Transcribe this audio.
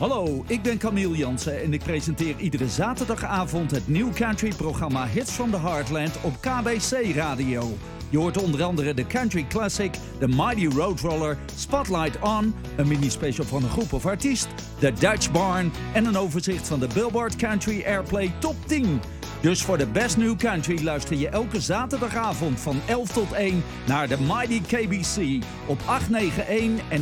Hallo, ik ben Camille Jansen en ik presenteer iedere zaterdagavond het New Country-programma Hits from the Heartland op KBC Radio. Je hoort onder andere de Country Classic, de Mighty Roadroller, Spotlight On, een mini-special van een groep of artiest, de Dutch Barn en een overzicht van de Billboard Country Airplay Top 10. Dus voor de Best New Country luister je elke zaterdagavond van 11 tot 1 naar de Mighty KBC op 891 en